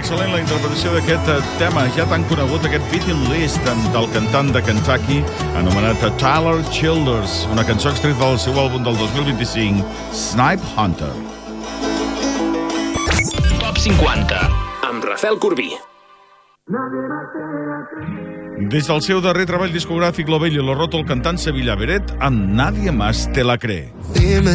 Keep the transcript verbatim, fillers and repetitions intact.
excel·lent la interpretació d'aquest tema ja tan conegut, aquest Beating List del cantant de Kentucky anomenat Tyler Childers, una cançó extreta del seu àlbum del dos mil vint-i-cinc, Snipe Hunter. Top cinquanta, amb Rafael Corbí. Des del seu darrer treball discogràfic Lo Bello y Lo Roto, el cantant sevillà Beret amb Nadie Más Te La Cree. Dime